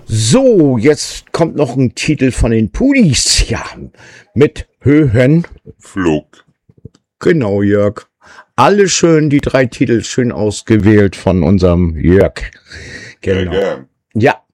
So, jetzt kommt noch ein Titel von den Pudis. Ja, mit Höhenflug. Genau, Jörg. Alle schön, die 3 Titel schön ausgewählt von unserem Jörg. Genau. Ja.